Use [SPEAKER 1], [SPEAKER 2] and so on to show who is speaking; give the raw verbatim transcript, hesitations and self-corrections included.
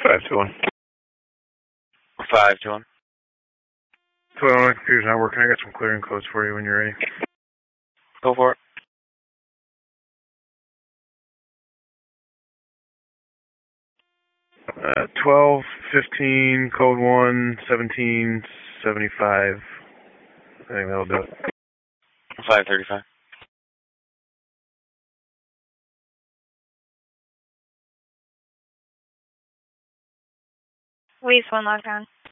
[SPEAKER 1] five two one.
[SPEAKER 2] five two one.
[SPEAKER 1] twelve, my computer's not working. I got some clearing codes for you when you're ready.
[SPEAKER 2] Go for it.
[SPEAKER 1] Uh, twelve, fifteen, code one, seventeen, seventy-five. I think that'll do it.
[SPEAKER 2] five thirty-five.
[SPEAKER 3] Waste one lockdown.